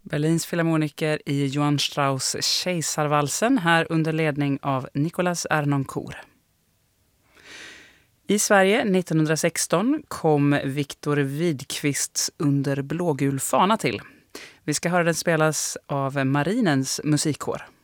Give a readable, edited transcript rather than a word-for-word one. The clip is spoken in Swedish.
Berlins filharmoniker i Johann Strauss Kejsarvalsen här under ledning av Nicolas Harnoncourt. I Sverige 1916 kom Viktor Widqvists Under blågul fana till. Vi ska höra den spelas av Marinens musikkår.